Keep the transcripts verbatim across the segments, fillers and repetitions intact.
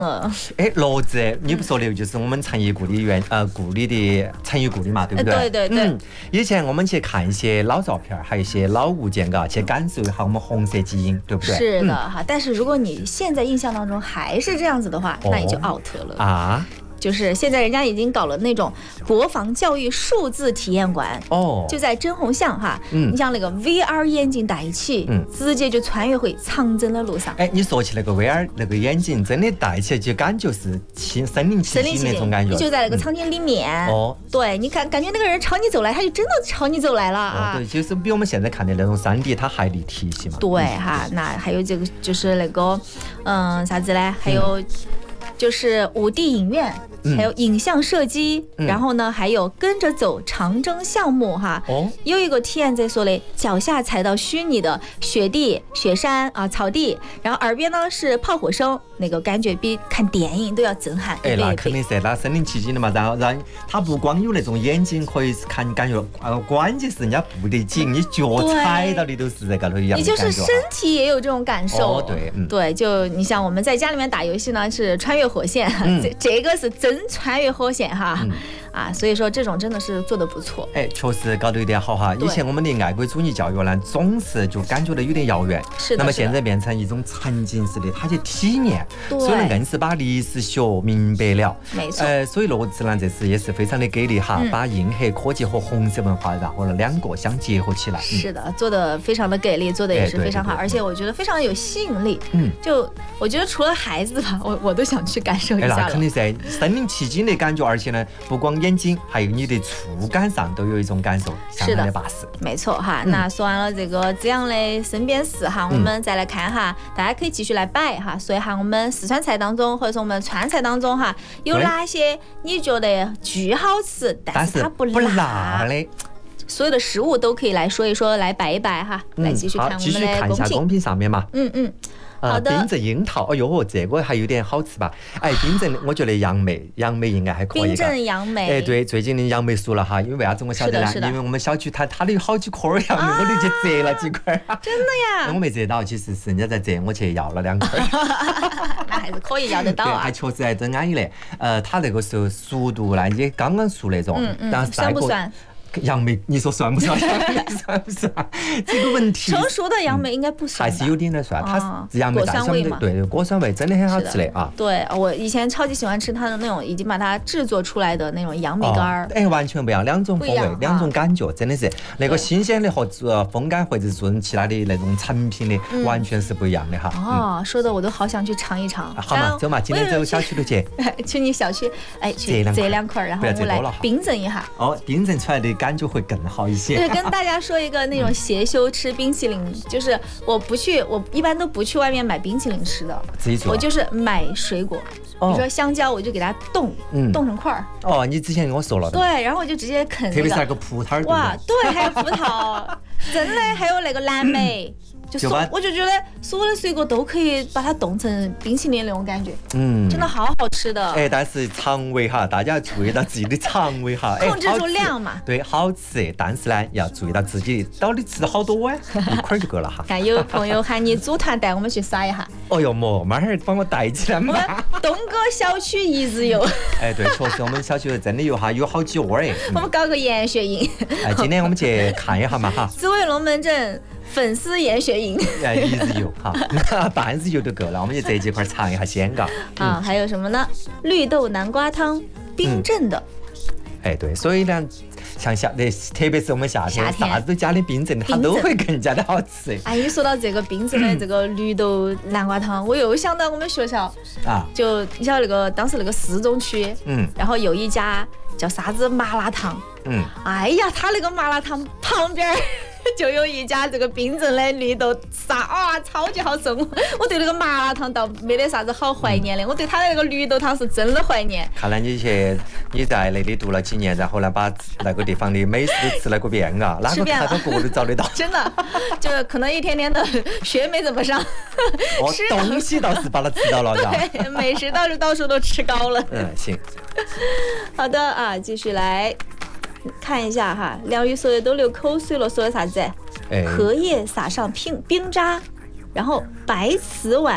呃， 哎，骡子，你不说的就是我们成一故的原呃故里的成一故的嘛，对不对？ 对对对。 嗯，以前我们去看一些老照片，还有一些老物件，嘎，去感受一下我们红色基因，对不对？ 是的哈，但是如果你现在印象当中还是这样子的话，那你就 out 了啊。 就是现在人家已经搞了那种国防教育数字体验馆哦，就在真红巷哈，嗯，你像那个 V R 眼镜戴起，嗯，直接就穿越回长征的路上。 哎，你说起那个 V R 那个眼镜，真的戴起来就感觉是亲身临其境那种感觉。 你就在那个场景里面，哦，对，你看感觉那个人朝你走来，他就真的朝你走来了啊。 对，就是比我们现在看的那种三 D 它还立体一些嘛。 对哈，那还有这个就是那个，嗯，啥子呢？还有。就是五 D 影院，还有影像射击，嗯、然后呢，还有跟着走长征项目哈。哦，有一个体验在说嘞，脚下踩到虚拟的雪地、雪山啊、草地，然后耳边呢是炮火声，那个感觉比看电影都要震撼。 哎，那肯定是，那身临其境的嘛。然后，然后他不光有那种眼睛可以看感觉，呃，关键是人家不得紧，你脚踩到的都是在高头一样的感觉。 你就是身体也有这种感受。 哦，对，嗯、 对，就你像我们在家里面打游戏呢，是穿越火线，嗯、这这个是真穿越火线哈，嗯、啊，所以说这种真的是做得不错。 哎，确实搞得有点好哈。以前我们的爱国主义教育呢，总是就感觉到有点遥远。 是的。 那么现在变成一种沉浸式的，他去体验，所以硬是把历史学明白了。 没错。 呃，所以骡子呢，这次也是非常的给力哈，嗯、把硬核科技和红色文化然后呢两个相结合起来。 是的，做的非常的给力，做的也是非常好，而且我觉得非常的有吸引力。嗯。就我觉得除了孩子吧，我我都想去感受一下了。 那肯定是身临其境的感觉，而且呢，不光眼睛，还有你的触感上都有一种感受，相当的巴适。 没错哈。嗯、那说完了这个这样的身边事哈，我们再来看哈，嗯、大家可以继续来摆哈，说一下我们四川菜当中，或者说我们川菜当中哈，有哪些你觉得巨好吃，但是它不辣，不辣的。所有的食物都可以来说一说，来摆一摆哈，嗯、来继续看我们的公屏。 继续看一下公屏上面嘛。 嗯嗯。 呃，冰镇樱桃，哎呦，这个还有点好吃吧？哎，冰镇，我觉得杨梅，杨梅应该还可以。 冰镇杨梅。 哎，对，最近的杨梅熟了哈，因为为啥子我晓得呢？因为我们小区它它的有好几颗杨梅，啊、我就去摘了几块。 真的呀？ 我没摘到，其实是人家在摘，我去要了两块。 那还是可以要得到啊。 还确实还真安逸嘞。呃，它那个时候熟度呢也刚刚熟那种， 嗯嗯，酸不酸？ 杨梅，你说酸不酸？酸不酸？这个问题。 成熟的杨梅应该不酸， 还是有点点酸。它杨梅酸味嘛， 对，果酸味真的很好吃的啊。 对，我以前超级喜欢吃它的那种已经把它制作出来的那种杨梅干儿。 哎，完全不一样，两种风味，两种感觉，真的是那个新鲜的和呃风干或者是其他的那种成品的，完全是不一样的哈。 哦，说的我都好想去尝一尝。 好嘛，走嘛，今天走小区头去。 去你小区，哎，去这两块，然后我来冰镇一下。 哦，冰镇出来的感觉会更好一些。 对，跟大家说一个那种邪修吃冰淇淋，就是我不去，我一般都不去外面买冰淇淋吃的， 自己做。 我就是买水果，比如说香蕉，我就给它冻，冻成块儿。 哦，你之前跟我说了。 对，然后我就直接啃。 特别是那个葡萄。 哇，对，还有葡萄，真的，还有那个蓝莓。就所我就觉得所有的水果都可以把它冻成冰淇淋那种感觉，嗯，真的好好吃的。 哎，但是肠胃哈，大家要注意到自己的肠胃哈， 控制住量嘛。 对，好吃，但是呢，要注意到自己到底吃了好多碗，一块就够了哈。 看有朋友喊你组团带我们去耍一下。 哦哟，莫慢儿帮我带起来嘛。 我们东哥小区一日游。 哎，对，确实我们小区真的有哈，有好几窝哎。 我们搞个研学营。 哎，今天我们去看一下嘛哈。 紫薇龙门阵。粉丝研学营， 哎，一日游哈，半日游就够了。我们就这几块尝一下鲜嘎。 啊，还有什么呢？绿豆南瓜汤，冰镇的。 哎，对，所以呢，像夏，特别是我们夏天，啥子都加点冰镇的，它都会更加的好吃。 哎，一说到这个冰镇的这个绿豆南瓜汤，我又想到我们学校啊，就你晓得那个当时那个四中区，嗯，然后有一家叫啥子麻辣烫，嗯，哎呀，他那个麻辣烫旁边就有一家这个冰镇的绿豆沙啊，超级好吃。我对那个麻辣烫倒没得啥子好怀念的，我对他的那个绿豆汤是真的怀念。 看来你去你在那里读了几年，然后呢把那个地方的美食都吃了个遍啊，哪个看到过都找得到。 真的，就是可能一天天的学没怎么上， 哦，东西倒是把它吃到了， 对，美食倒是到处都吃高了。 嗯，行。 好的啊，继续来。看一下哈，梁宇说的都流口水了，说的啥子？哎、荷叶撒上冰冰渣，然后白瓷碗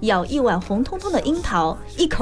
咬一碗红彤彤的樱桃，一口